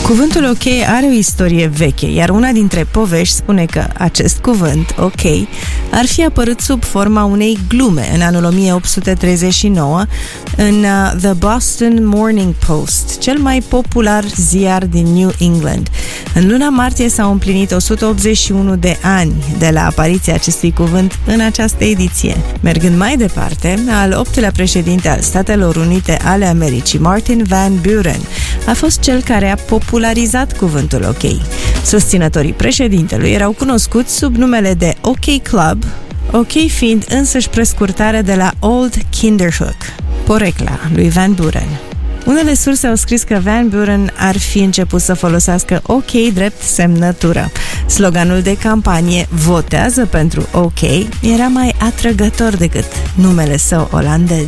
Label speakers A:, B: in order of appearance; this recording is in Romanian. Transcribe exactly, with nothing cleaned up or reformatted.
A: Cuvântul ok are o istorie veche, iar una dintre povești spune că acest cuvânt, ok, ar fi apărut sub forma unei glume în anul o mie opt sute treizeci și nouă în uh, The Boston Morning Post, cel mai popular ziar din New England. În luna martie s-au împlinit o sută optzeci și unu de ani de la apariția acestui cuvânt în această ediție. Mergând mai departe, al optulea președinte al Statelor Unite ale Americii, Martin Van Buren, a fost cel care a popularizat cuvântul ok. Susținătorii președintelui erau cunoscuți sub numele de OK Club, ok fiind însăși prescurtare de la Old Kinderhook, porecla lui Van Buren. Unele surse au scris că Van Buren ar fi început să folosească OK drept semnătură. Sloganul de campanie "Votează pentru OK" era mai atrăgător decât numele său olandez.